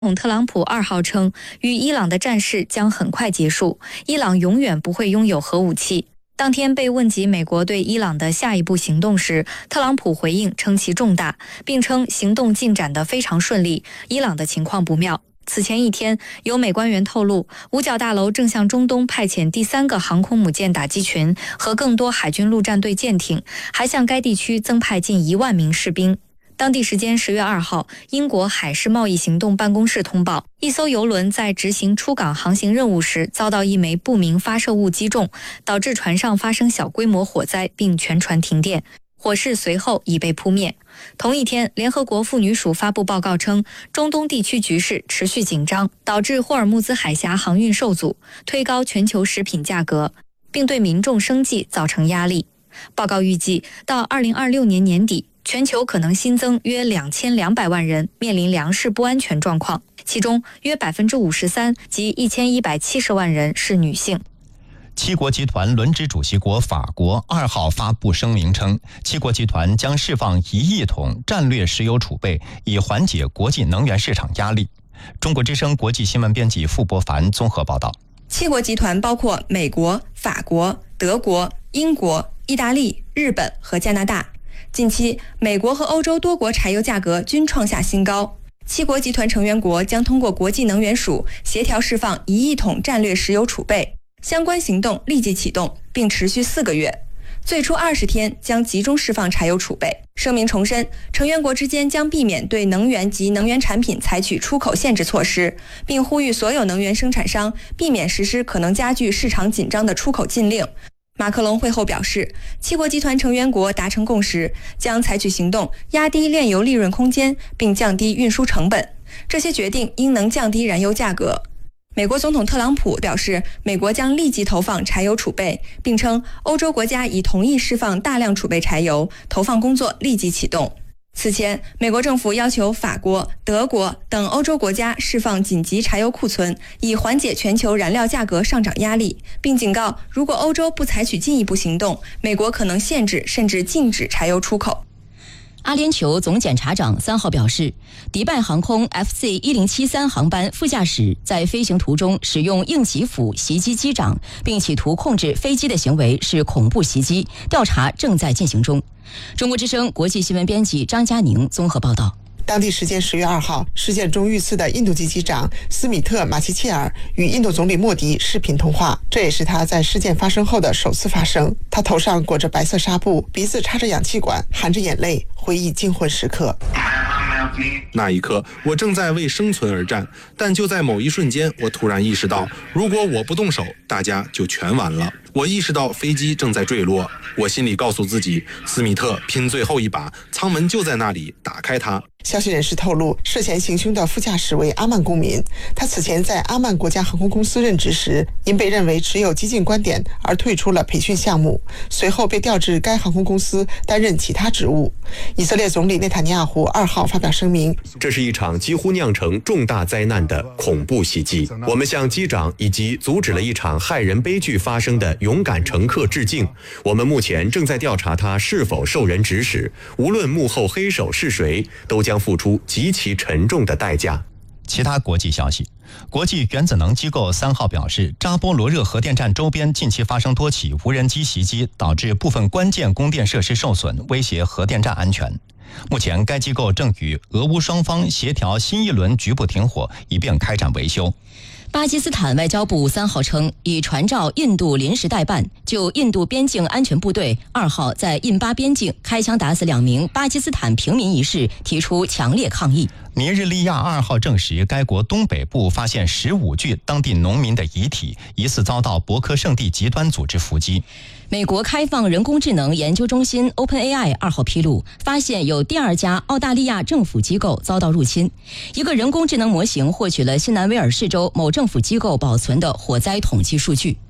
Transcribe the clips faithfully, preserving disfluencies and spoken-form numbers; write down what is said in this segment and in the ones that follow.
总统特朗普二号称，与伊朗的战事将很快结束，伊朗永远不会拥有核武器。当天被问及美国对伊朗的下一步行动时，特朗普回应称其重大，并称行动进展得非常顺利，伊朗的情况不妙。此前一天，有美官员透露，五角大楼正向中东派遣第三个航空母舰打击群和更多海军陆战队舰艇，还向该地区增派近一万名士兵。当地时间十月二号，英国海事贸易行动办公室通报，一艘邮轮在执行出港航行任务时遭到一枚不明发射物击中，导致船上发生小规模火灾，并全船停电。火势随后已被扑灭。同一天，联合国妇女署发布报告称，中东地区局势持续紧张，导致霍尔木兹海峡航运受阻，推高全球食品价格，并对民众生计造成压力。报告预计，到二零二六年年底，全球可能新增约两千两百万人面临粮食不安全状况，其中约百分之五十三，即一千一百七十万人是女性。 七国集团轮值主席国法国二号发布声明称，七国集团将释放一亿桶战略石油储备，以缓解国际能源市场压力。中国之声国际新闻编辑傅博凡综合报道。 七国集团包括美国、法国、德国、英国、意大利、日本和加拿大。近期，美国和欧洲多国柴油价格均创下新高。七国集团成员国将通过国际能源署协调释放一亿桶战略石油储备，相关行动立即启动，并持续四个月。最初二十天将集中释放柴油储备。声明重申，成员国之间将避免对能源及能源产品采取出口限制措施，并呼吁所有能源生产商避免实施可能加剧市场紧张的出口禁令。马克龙会后表示，七国集团成员国达成共识，将采取行动压低炼油利润空间，并降低运输成本。这些决定应能降低燃油价格。美国总统特朗普表示，美国将立即投放柴油储备，并称欧洲国家已同意释放大量储备柴油，投放工作立即启动。此前，美国政府要求法国、德国等欧洲国家释放紧急柴油库存，以缓解全球燃料价格上涨压力，并警告，如果欧洲不采取进一步行动，美国可能限制甚至禁止柴油出口。 阿联酋总检察长三号表示，迪拜航空 F C 一零七三航班副驾驶在飞行途中使用硬击斧袭击机长，并企图控制飞机的行为是恐怖袭击，调查正在进行中。中国之声国际新闻编辑张佳宁综合报道。 当地时间十月二号，事件中遇刺的印度籍机长斯米特·马奇切尔与印度总理莫迪视频通话，这也是他在事件发生后的首次发声。他头上裹着白色纱布，鼻子插着氧气管，含着眼泪，回忆惊魂时刻。 那一刻，我正在为生存而战，但就在某一瞬间，我突然意识到，如果我不动手，大家就全完了。我意识到飞机正在坠落，我心里告诉自己，斯米特拼最后一把，舱门就在那里，打开它。 消息人士透露，涉嫌行凶的副驾驶为阿曼公民，他此前在阿曼国家航空公司任职时，因被认为持有激进观点而退出了培训项目，随后被调至该航空公司担任其他职务。以色列总理内塔尼亚胡二号发表声明， 这是一场几乎酿成重大灾难的恐怖袭击，我们向机长以及阻止了一场害人悲剧发生的勇敢乘客致敬。我们目前正在调查他是否受人指使，无论幕后黑手是谁，都将将付出极其沉重的代价。 其他国际消息，国际原子能机构三号表示，扎波罗热核电站周边近期发生多起无人机袭击，导致部分关键供电设施受损，威胁核电站安全。目前该机构正与俄乌双方协调新一轮局部停火，以便开展维修。 巴基斯坦外交部三号称，已传召印度临时代办就印度边境安全部队二号在印巴边境开枪打死两名巴基斯坦平民一事提出强烈抗议。 尼日利亚二号证实，该国东北部发现十五具当地农民的遗体，疑似遭到博克圣地极端组织伏击。 美国开放人工智能研究中心 OpenAI 二号披露，发现有第二家澳大利亚政府机构遭到入侵。一个人工智能模型获取了新南威尔士州某政府机构保存的火灾统计数据。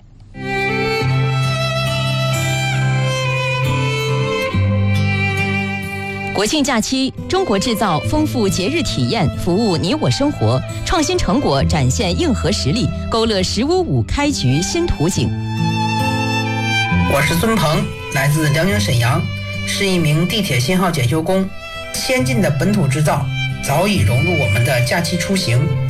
国庆假期，中国制造丰富节日体验，服务你我生活，创新成果展现硬核实力，勾勒十五五开局新图景。 我是孙鹏，来自辽宁沈阳，是一名地铁信号检修工。先进的本土制造， 早已融入我们的假期出行。